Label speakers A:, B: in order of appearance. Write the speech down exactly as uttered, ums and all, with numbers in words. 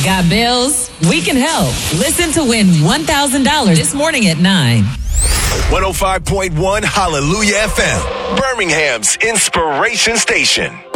A: Got bills? We can help. Listen to win one thousand dollars this morning at nine.
B: one oh five point one Hallelujah F M, Birmingham's inspiration station.